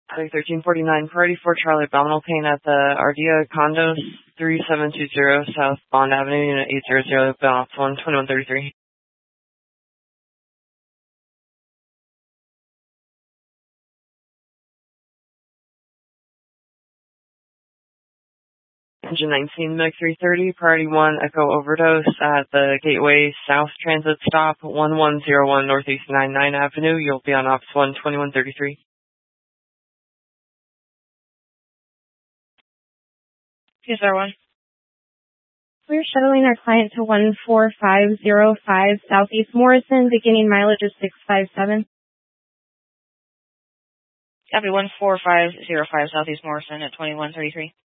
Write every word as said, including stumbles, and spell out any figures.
thirteen forty-nine, Priority four Charlie, abdominal pain at the Ardea Condos, three seven two zero South Bond Avenue, Unit eight hundred, balance one twenty-one thirty-three. Engine nineteen, Meg three thirty, Priority one Echo Overdose at the Gateway South Transit Stop, one one zero one Northeast ninety-nine Avenue. You'll be on Ops one twenty-one thirty-three. P S R one. We're shuttling our client to one four five zero five Southeast Morrison, beginning mileage of six five seven. Copy one four five zero five Southeast Morrison at twenty-one thirty-three.